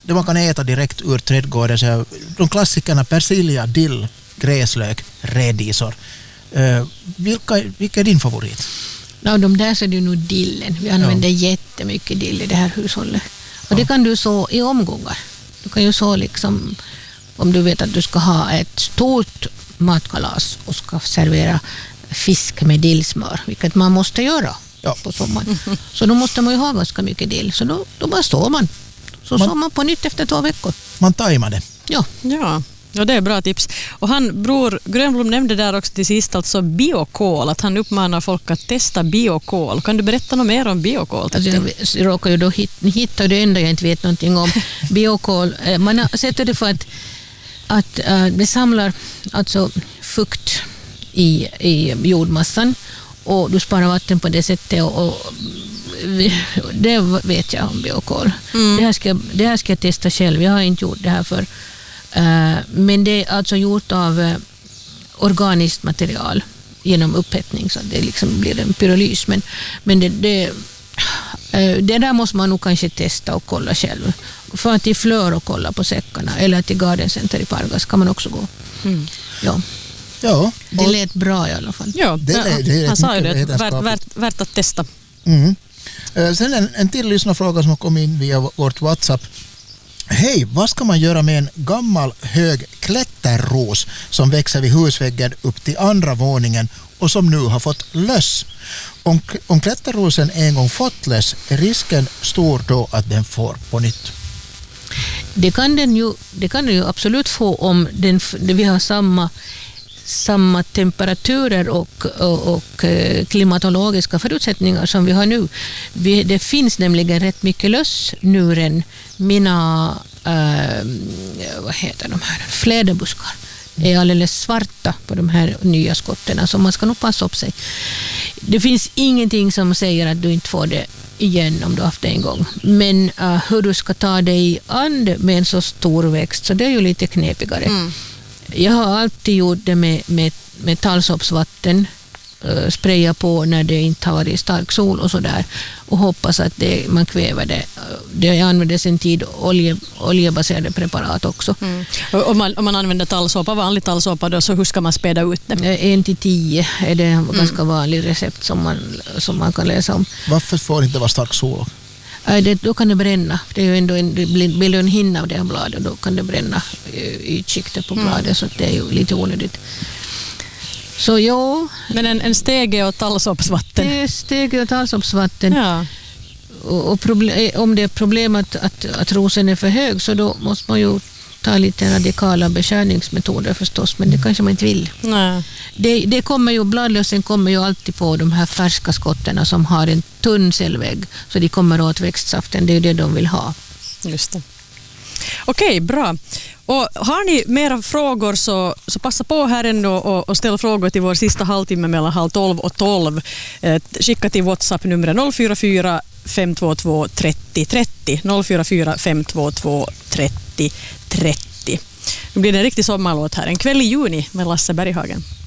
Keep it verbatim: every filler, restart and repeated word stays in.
det man kan äta direkt ur trädgården. Så de klassikerna persilja, dill, gräslök, rädisor. Uh, vilka, vilka är din favorit? Ja, de där så är det ju nog dillen. Vi använder ja. jättemycket dill i det här hushållet. Och ja. det kan du så i omgångar. Du kan ju så liksom, om du vet att du ska ha ett stort matkalas och ska servera fisk med dillsmör, vilket man måste göra ja. på sommaren. Så då måste man ju ha ganska mycket dill. Så då, då bara står man. Så man, står man på nytt efter två veckor. Man tajmar det. Ja. Ja. Ja, det är bra tips. Och han, Bror Grönblom, nämnde där också till sist alltså biokol, att han uppmanar folk att testa biokol. Kan du berätta något mer om biokol? Alltså, jag råkar ju då hitta, hitta det enda jag inte vet någonting om. Biokol, man har sett det för att, att uh, det samlar alltså fukt i, i jordmassan och du sparar vatten på det sättet och, och det vet jag om biokol. Mm. Det, här ska, det här ska jag testa själv. Jag har inte gjort det här för Uh, men det är alltså gjort av uh, organiskt material genom upphettning så det liksom blir en pyrolys. Men, men det, det, uh, det där måste man nog kanske testa och kolla själv. För att till Flör och kolla på säckarna eller till Garden Center i Pargas kan man också gå. Mm. Ja. Ja, det lät bra i alla fall. Ja, det, det, det han sa ju det, värt, värt, värt att testa. Mm. Uh, sen en, en till lyssnarfråga som har kommit in via vårt WhatsApp. Hej, vad ska man göra med en gammal hög klätterros som växer vid husväggen upp till andra våningen och som nu har fått löss? Om, om klätterrosen en gång fått löss, är risken stor då att den får på nytt? Det kan den ju, det kan den ju absolut få om den, vi har samma samma temperaturer och, och, och klimatologiska förutsättningar som vi har nu. Vi, det finns nämligen rätt mycket löss nu än mina äh, vad heter de här, fläderbuskar är alldeles svarta på de här nya skotterna, så man ska nog passa upp sig. Det finns ingenting som säger att du inte får det igen om du har haft det en gång. Men uh, hur du ska ta dig an med en så stor växt, så det är ju lite knepigare. Mm. Jag har alltid gjort det med, med, med tallsoppsvatten, uh, spraya på när det inte har varit stark sol och sådär, och hoppas att det, man kväver det. Det jag använder sen tid olje, oljebaserade preparat också. Mm. Om, man, om man använder tallsåpa, vanlig tallsåpa då, så hur ska man späda ut det? En till tio är det en ganska vanlig recept som man, som man kan läsa om. Varför får det inte vara stark sol? Det, då kan det bränna. Det är ju ändå en, det blir en hinna av det här bladet, då kan det bränna ytskiktet på bladet, mm. så det är ju lite onödigt. Så ja. Men en, en stege och tallsoppsvatten? Det är stege och tallsoppsvatten. Ja. Och, och problem, om det är problem att, att, att rosen är för hög, så då måste man ju ta lite radikala beskärningsmetoder förstås, men det kanske man inte vill. Nej. Det, det kommer ju, bladlösen kommer ju alltid på de här färska skotterna som har en tunn cellvägg, så de kommer åt växtsaften, det är ju det de vill ha. Just det. Okej, bra. Och har ni mera frågor så, så passa på här ändå och, och ställ frågor till vår sista halvtimme mellan halv tolv och tolv. Eh, skicka till WhatsApp nummer noll fyra fyra fem två två trettio trettio noll fyra fyra fem två två trettio trettio. Nu blir det en riktig sommarlåt här. En kväll i juni med Lasse Berghagen.